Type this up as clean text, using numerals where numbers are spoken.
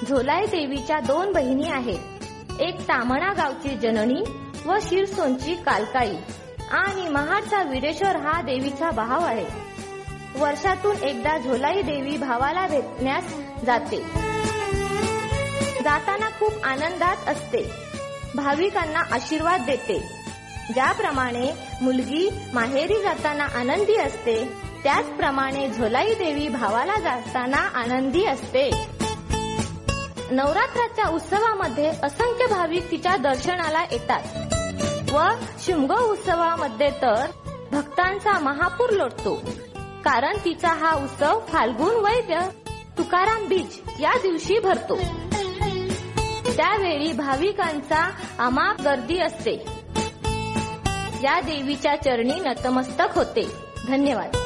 झोलाई देवीच्या 2 बहिणी आहेत. एक तामणा गावची जननी व शिरसोनची कालकाई आणि महाडचा विरेश्वर हा देवीचा भाव आहे. वर्षातून एकदा झोलाई देवी भावाला भेटण्यास जाते. जाताना खूप आनंदात असते. भाविकांना आशीर्वाद देते. ज्याप्रमाणे मुलगी माहेरी जाताना आनंदी असते, त्याचप्रमाणे झोलाई देवी भावाला जाताना आनंदी असते. नवरात्राच्या उत्सवामध्ये असंख्य भाविक तिच्या दर्शनाला येतात व शिमगो उत्सवामध्ये तर भक्तांचा महापूर लोटतो. कारण तिचा हा उत्सव फाल्गुन वैद्य तुकाराम बीज या दिवशी भरतो. त्यावेळी भाविकांचा अमाप गर्दी असते. या देवीच्या चरणी नतमस्तक होते. धन्यवाद.